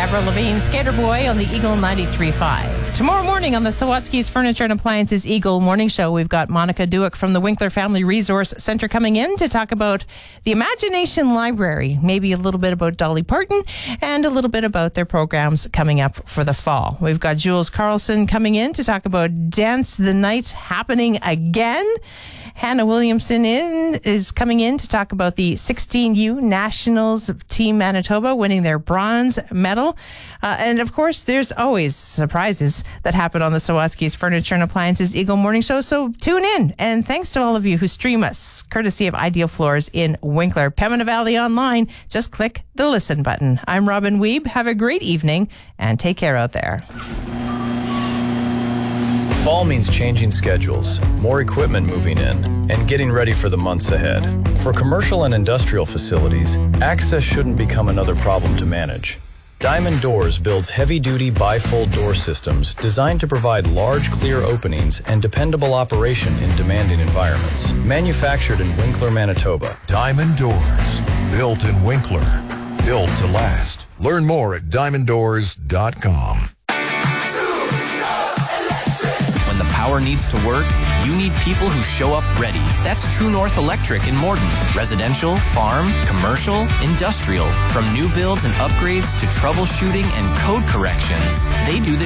Avril Lavigne, Skater Boy on the Eagle 93.5. Tomorrow morning on the Sawatsky's Furniture and Appliances Eagle Morning Show, we've got Monica Duick from the Winkler Family Resource Center coming in to talk about the Imagination Library, maybe a little bit about Dolly Parton, and a little bit about their programs coming up for the fall. We've got Jules Carlson coming in to talk about Dance the Night happening again. Hannah Williamson is coming in to talk about the 16U Nationals Team Manitoba winning their bronze medal. And of course, there's always surprises that happen on the Sawatsky's Furniture and Appliances Eagle Morning Show. So tune in. And thanks to all of you who stream us, courtesy of Ideal Floors in Winkler. Pembina Valley Online. Just click the listen button. I'm Robin Wiebe. Have a great evening and take care out there. Fall means changing schedules, more equipment moving in, and getting ready for the months ahead. For commercial and industrial facilities, access shouldn't become another problem to manage. Diamond Doors builds heavy-duty bifold door systems designed to provide large, clear openings and dependable operation in demanding environments. Manufactured in Winkler, Manitoba. Diamond Doors, built in Winkler, built to last. Learn more at diamonddoors.com. Power needs to work, you need people who show up ready. That's True North Electric in Morden. Residential, farm, commercial, industrial. From new builds and upgrades to troubleshooting and code corrections, they do the